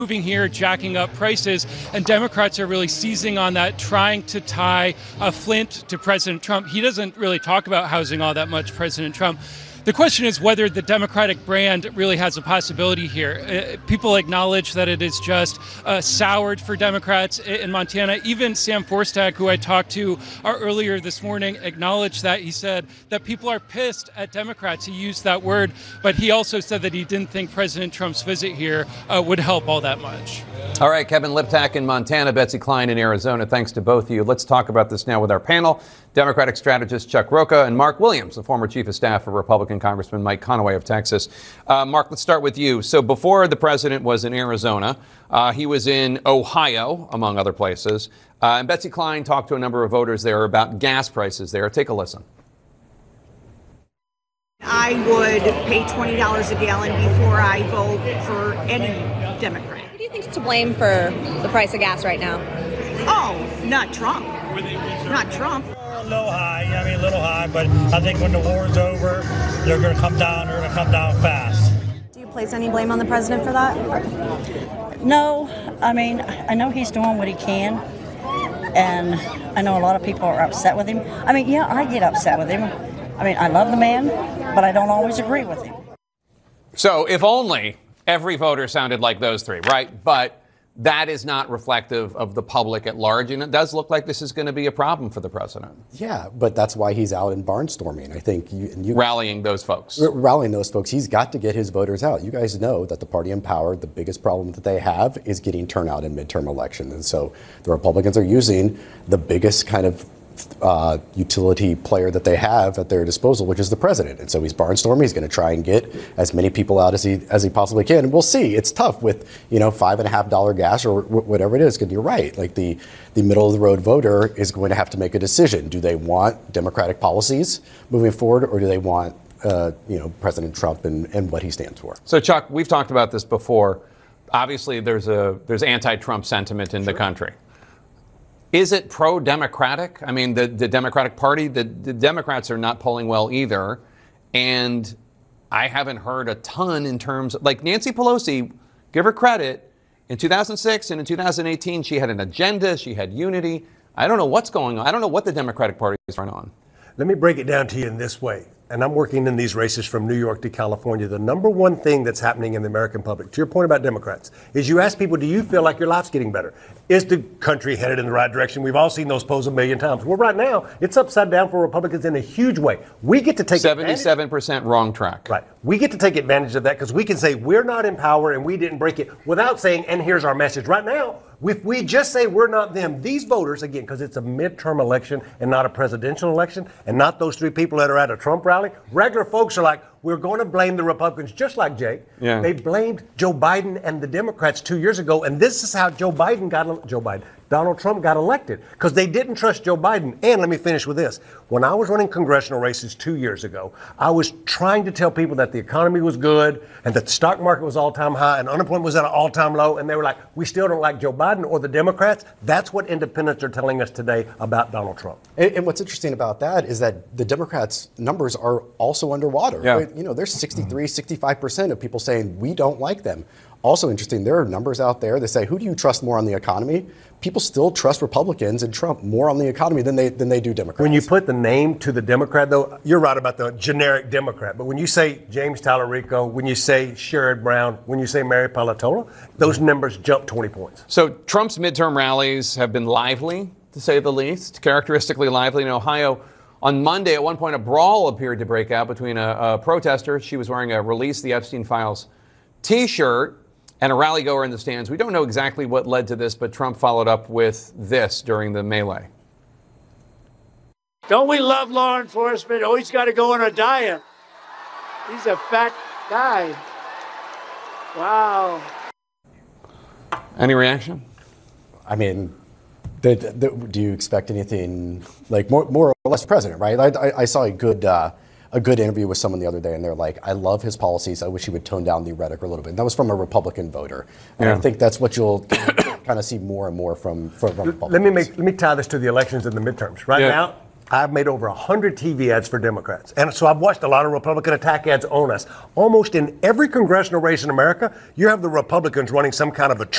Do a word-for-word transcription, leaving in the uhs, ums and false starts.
moving here, jacking up prices, and Democrats are really seizing on that, trying to tie a Flint to President Trump. He doesn't really talk about housing all that much, President Trump. The question is whether the Democratic brand really has a possibility here. Uh, people acknowledge that it is just uh, soured for Democrats in Montana. Even Sam Forstag, who I talked to uh, earlier this morning, acknowledged that. He said that people are pissed at Democrats. He used that word, but he also said that he didn't think President Trump's visit here uh, would help all that much. All right, Kevin Liptak in Montana, Betsy Klein in Arizona. Thanks to both of you. Let's talk about this now with our panel. Democratic strategist Chuck Rocha and Mark Williams, the former chief of staff for Republican Congressman Mike Conaway of Texas. Uh, Mark, let's start with you. So before the president was in Arizona, uh, he was in Ohio, among other places. Uh, and Betsy Klein talked to a number of voters there about gas prices there. Take a listen. I would pay twenty dollars a gallon before I vote for any Democrat. Who do you think's to blame for the price of gas right now? Oh, not Trump. Not Trump. A little high, I mean a little high, but I think when the war's over, they're going to come down, they're going to come down fast. Do you place any blame on the president for that? No, I mean, I know he's doing what he can, and I know a lot of people are upset with him. I mean, yeah, I get upset with him. I mean, I love the man, but I don't always agree with him. So if only every voter sounded like those three, right? But that is not reflective of the public at large, and it does look like this is going to be a problem for the president. Yeah, but that's why he's out in barnstorming. I think you, you rallying those folks. R- rallying those folks. He's got to get his voters out. You guys know that the party in power, the biggest problem that they have is getting turnout in midterm elections, and so the Republicans are using the biggest kind of Uh, utility player that they have at their disposal, which is the president. And so he's barnstorming. He's going to try and get as many people out as he as he possibly can. And we'll see. It's tough with, you know, five and a half dollar gas or w- whatever it is. Because you're right. Like the the middle of the road voter is going to have to make a decision. Do they want Democratic policies moving forward, or do they want, uh, you know, President Trump and, and what he stands for? So, Chuck, we've talked about this before. Obviously, there's a there's anti-Trump sentiment in sure. the country. Is it pro-Democratic? I mean, the, the Democratic Party, the, the Democrats are not polling well either. And I haven't heard a ton in terms of, like Nancy Pelosi, give her credit. In two thousand six and in two thousand eighteen, she had an agenda. She had unity. I don't know what's going on. I don't know what the Democratic Party is running on. Let me break it down to you in this way. And I'm working in these races from New York to California. The number one thing that's happening in the American public, to your point about Democrats, is you ask people, do you feel like your life's getting better? Is the country headed in the right direction? We've all seen those polls a million times. Well, right now, it's upside down for Republicans in a huge way. We get to take seventy-seven percent wrong track. Right. We get to take advantage of that because we can say we're not in power and we didn't break it without saying, and here's our message. Right now, if we just say we're not them, these voters, again, because it's a midterm election and not a presidential election, and not those three people that are at a Trump rally, regular folks are like, we're going to blame the Republicans, just like Jake. Yeah. They blamed Joe Biden and the Democrats two years ago, and this is how Joe Biden got, Joe Biden, Donald Trump got elected, because they didn't trust Joe Biden. And let me finish with this. When I was running congressional races two years ago, I was trying to tell people that the economy was good and that the stock market was all-time high and unemployment was at an all-time low, and they were like, we still don't like Joe Biden or the Democrats. That's what independents are telling us today about Donald Trump. And, and what's interesting about that is that the Democrats' numbers are also underwater. Yeah. Right? You know, there's sixty-three, sixty-five percent of people saying we don't like them. Also interesting, there are numbers out there that say, who do you trust more on the economy? People still trust Republicans and Trump more on the economy than they than they do Democrats. When you put the name to the Democrat, though, you're right about the generic Democrat. But when you say James Tallarico, when you say Sherrod Brown, when you say Mary Palatola, those numbers jump twenty points. So Trump's midterm rallies have been lively, to say the least, characteristically lively in Ohio. On Monday, at one point, a brawl appeared to break out between a, a protester. She was wearing a Release the Epstein Files T-shirt and a rally goer in the stands. We don't know exactly what led to this, but Trump followed up with this during the melee. Don't we love law enforcement? Oh, he's got to go on a diet. He's a fat guy. Wow. Any reaction? I mean, the, the, do you expect anything like more, more or less president, right? I, I, I saw a good uh, a good interview with someone the other day, and they're like, I love his policies. I wish he would tone down the rhetoric a little bit. And that was from a Republican voter. And yeah. I think that's what you'll kind of see more and more from, from, from Republicans. Let me make let me tie this to the elections and the midterms. Right yeah. now, I've made over one hundred T V ads for Democrats. And so I've watched a lot of Republican attack ads on us. Almost in every congressional race in America, you have the Republicans running some kind of a